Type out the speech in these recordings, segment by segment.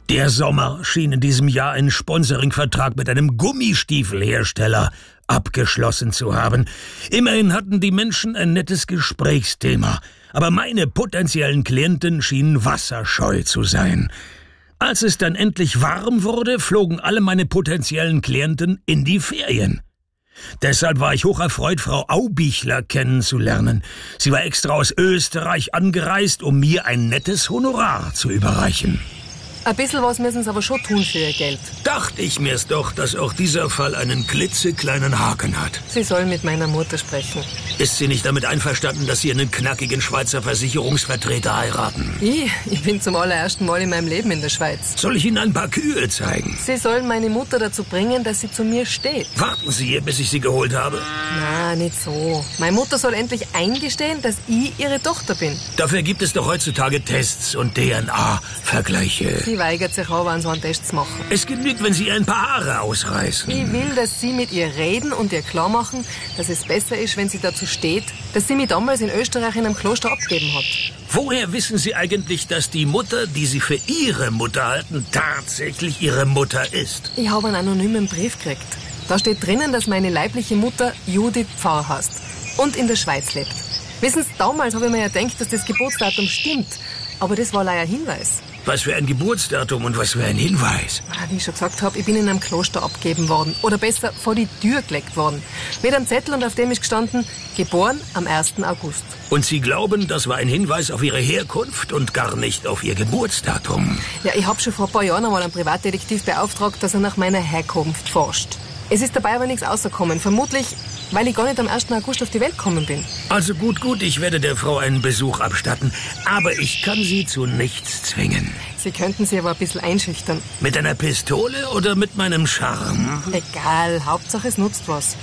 Der Sommer schien in diesem Jahr einen Sponsoringvertrag mit einem Gummistiefelhersteller abgeschlossen zu haben. Immerhin hatten die Menschen ein nettes Gesprächsthema, aber meine potenziellen Klienten schienen wasserscheu zu sein. Als es dann endlich warm wurde, flogen alle meine potenziellen Klienten in die Ferien. Deshalb war ich hocherfreut, Frau Aubichler kennenzulernen. Sie war extra aus Österreich angereist, um mir ein nettes Honorar zu überreichen. Ein bisschen was müssen Sie aber schon tun für Ihr Geld. Dachte ich mir's doch, dass auch dieser Fall einen klitzekleinen Haken hat. Sie sollen mit meiner Mutter sprechen. Ist sie nicht damit einverstanden, dass Sie einen knackigen Schweizer Versicherungsvertreter heiraten? Ich bin zum allerersten Mal in meinem Leben in der Schweiz. Soll ich Ihnen ein paar Kühe zeigen? Sie sollen meine Mutter dazu bringen, dass sie zu mir steht. Warten Sie hier, bis ich Sie geholt habe. Na, nicht so. Meine Mutter soll endlich eingestehen, dass ich ihre Tochter bin. Dafür gibt es doch heutzutage Tests und DNA-Vergleiche. Sie weigert sich aber, an so einen Test zu machen. Es genügt, wenn Sie ein paar Haare ausreißen. Ich will, dass Sie mit ihr reden und ihr klar machen, dass es besser ist, wenn sie dazu steht, dass sie mich damals in Österreich in einem Kloster abgegeben hat. Woher wissen Sie eigentlich, dass die Mutter, die Sie für Ihre Mutter halten, tatsächlich Ihre Mutter ist? Ich habe einen anonymen Brief gekriegt. Da steht drinnen, dass meine leibliche Mutter Judith Pfarr heißt und in der Schweiz lebt. Wissen Sie, damals habe ich mir ja gedacht, dass das Geburtsdatum stimmt. Aber das war leider ein Hinweis. Was für ein Geburtsdatum und was für ein Hinweis. Wie ich schon gesagt habe, ich bin in einem Kloster abgegeben worden. Oder besser, vor die Tür gelegt worden. Mit einem Zettel und auf dem ist gestanden, geboren am 1. August. Und Sie glauben, das war ein Hinweis auf Ihre Herkunft und gar nicht auf Ihr Geburtsdatum? Ja, ich habe schon vor ein paar Jahren einmal einen Privatdetektiv beauftragt, dass er nach meiner Herkunft forscht. Es ist dabei aber nichts rausgekommen. Vermutlich, weil ich gar nicht am 1. August auf die Welt gekommen bin. Also gut, ich werde der Frau einen Besuch abstatten. Aber ich kann Sie zu nichts zwingen. Sie könnten sie aber ein bisschen einschüchtern. Mit einer Pistole oder mit meinem Charme? Egal, Hauptsache es nutzt was.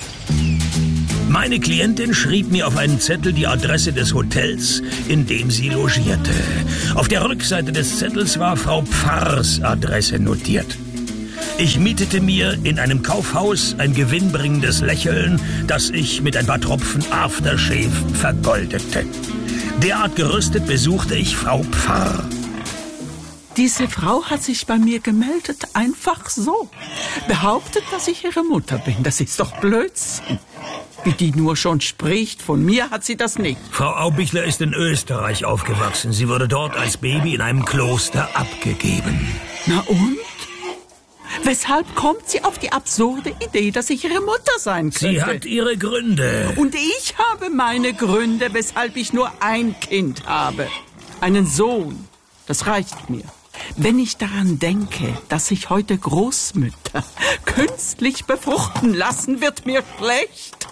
Meine Klientin schrieb mir auf einen Zettel die Adresse des Hotels, in dem sie logierte. Auf der Rückseite des Zettels war Frau Pfarrs Adresse notiert. Ich mietete mir in einem Kaufhaus ein gewinnbringendes Lächeln, das ich mit ein paar Tropfen Aftershave vergoldete. Derart gerüstet besuchte ich Frau Pfarr. Diese Frau hat sich bei mir gemeldet, einfach so. Behauptet, dass ich ihre Mutter bin. Das ist doch Blödsinn. Wie die nur schon spricht, von mir hat sie das nicht. Frau Aubichler ist in Österreich aufgewachsen. Sie wurde dort als Baby in einem Kloster abgegeben. Na und? Weshalb kommt sie auf die absurde Idee, dass ich ihre Mutter sein könnte? Sie hat ihre Gründe. Und ich habe meine Gründe, weshalb ich nur ein Kind habe. Einen Sohn. Das reicht mir. Wenn ich daran denke, dass sich heute Großmütter künstlich befruchten lassen, wird mir schlecht.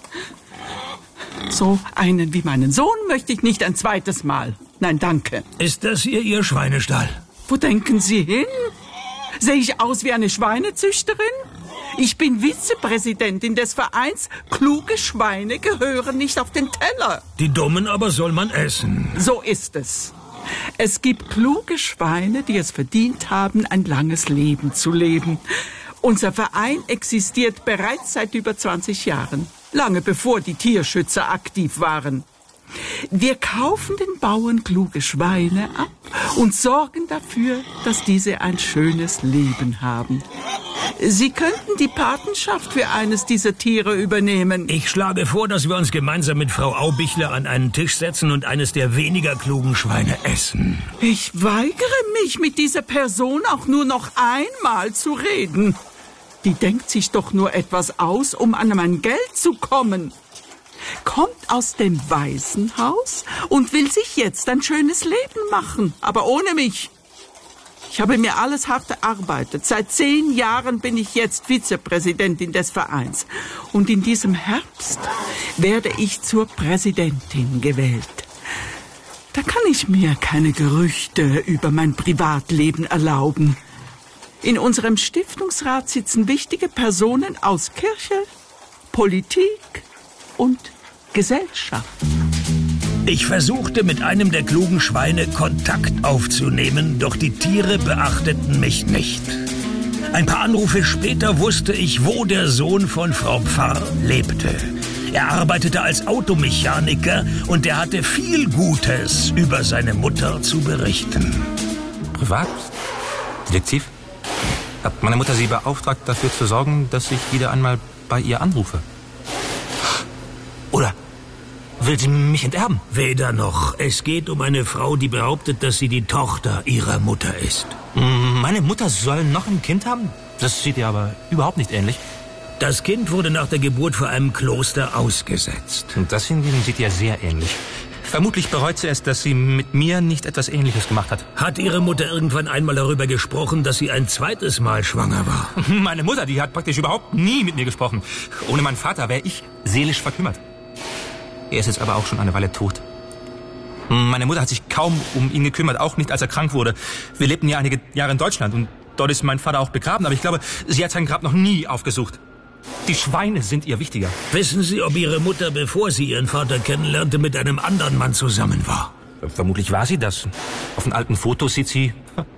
So einen wie meinen Sohn möchte ich nicht ein zweites Mal. Nein, danke. Ist das hier Ihr Schweinestall? Wo denken Sie hin? Sehe ich aus wie eine Schweinezüchterin? Ich bin Vizepräsidentin des Vereins. Kluge Schweine gehören nicht auf den Teller. Die Dummen aber soll man essen. So ist es. Es gibt kluge Schweine, die es verdient haben, ein langes Leben zu leben. Unser Verein existiert bereits seit über 20 Jahren. Lange bevor die Tierschützer aktiv waren. Wir kaufen den Bauern kluge Schweine ab und sorgen dafür, dass diese ein schönes Leben haben. Sie könnten die Patenschaft für eines dieser Tiere übernehmen. Ich schlage vor, dass wir uns gemeinsam mit Frau Aubichler an einen Tisch setzen und eines der weniger klugen Schweine essen. Ich weigere mich, mit dieser Person auch nur noch einmal zu reden. Die denkt sich doch nur etwas aus, um an mein Geld zu kommen. Kommt aus dem Waisenhaus und will sich jetzt ein schönes Leben machen, aber ohne mich. Ich habe mir alles hart erarbeitet. Seit 10 Jahren bin ich jetzt Vizepräsidentin des Vereins. Und in diesem Herbst werde ich zur Präsidentin gewählt. Da kann ich mir keine Gerüchte über mein Privatleben erlauben. In unserem Stiftungsrat sitzen wichtige Personen aus Kirche, Politik und Gesellschaft. Ich versuchte mit einem der klugen Schweine Kontakt aufzunehmen, doch die Tiere beachteten mich nicht. Ein paar Anrufe später wusste ich, wo der Sohn von Frau Pfarr lebte. Er arbeitete als Automechaniker und er hatte viel Gutes über seine Mutter zu berichten. Privat? Detektiv? Hat meine Mutter Sie beauftragt, dafür zu sorgen, dass ich wieder einmal bei ihr anrufe? Oder will sie mich enterben? Weder noch. Es geht um eine Frau, die behauptet, dass sie die Tochter ihrer Mutter ist. Meine Mutter soll noch ein Kind haben? Das sieht ihr aber überhaupt nicht ähnlich. Das Kind wurde nach der Geburt vor einem Kloster ausgesetzt. Und das hingegen sieht ihr sehr ähnlich. Vermutlich bereut sie es, dass sie mit mir nicht etwas Ähnliches gemacht hat. Hat Ihre Mutter irgendwann einmal darüber gesprochen, dass sie ein zweites Mal schwanger war? Meine Mutter, die hat praktisch überhaupt nie mit mir gesprochen. Ohne meinen Vater wäre ich seelisch verkümmert. Er ist jetzt aber auch schon eine Weile tot. Meine Mutter hat sich kaum um ihn gekümmert, auch nicht, als er krank wurde. Wir lebten ja einige Jahre in Deutschland und dort ist mein Vater auch begraben, aber ich glaube, sie hat sein Grab noch nie aufgesucht. Die Schweine sind ihr wichtiger. Wissen Sie, ob Ihre Mutter, bevor sie Ihren Vater kennenlernte, mit einem anderen Mann zusammen war? Vermutlich war sie das. Auf den alten Fotos sieht sie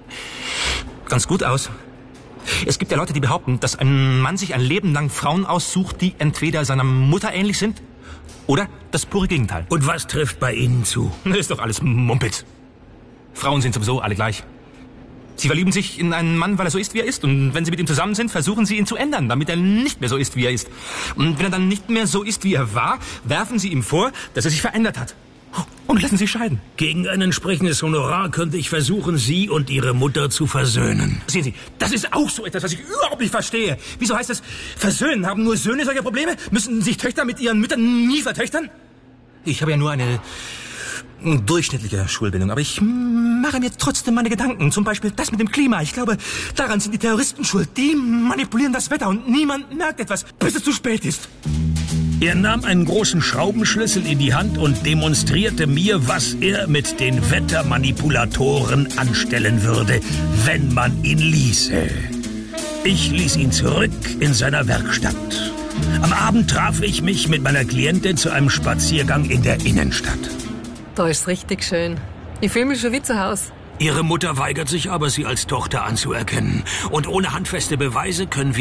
ganz gut aus. Es gibt ja Leute, die behaupten, dass ein Mann sich ein Leben lang Frauen aussucht, die entweder seiner Mutter ähnlich sind oder das pure Gegenteil. Und was trifft bei Ihnen zu? Das ist doch alles Mumpitz. Frauen sind sowieso alle gleich. Sie verlieben sich in einen Mann, weil er so ist, wie er ist. Und wenn sie mit ihm zusammen sind, versuchen sie ihn zu ändern, damit er nicht mehr so ist, wie er ist. Und wenn er dann nicht mehr so ist, wie er war, werfen sie ihm vor, dass er sich verändert hat. Und lassen sie scheiden. Gegen ein entsprechendes Honorar könnte ich versuchen, Sie und Ihre Mutter zu versöhnen. Sehen Sie, das ist auch so etwas, was ich überhaupt nicht verstehe. Wieso heißt es, versöhnen? Haben nur Söhne solche Probleme? Müssen sich Töchter mit ihren Müttern nie vertöchtern? Ich habe ja nur eine durchschnittliche Schulbildung, aber ich mache mir trotzdem meine Gedanken. Zum Beispiel das mit dem Klima. Ich glaube, daran sind die Terroristen schuld. Die manipulieren das Wetter und niemand merkt etwas, bis es zu spät ist. Er nahm einen großen Schraubenschlüssel in die Hand und demonstrierte mir, was er mit den Wettermanipulatoren anstellen würde, wenn man ihn ließe. Ich ließ ihn zurück in seiner Werkstatt. Am Abend traf ich mich mit meiner Klientin zu einem Spaziergang in der Innenstadt. Da ist's richtig schön. Ich fühle mich schon wie zu Hause. Ihre Mutter weigert sich aber, sie als Tochter anzuerkennen. Und ohne handfeste Beweise können wir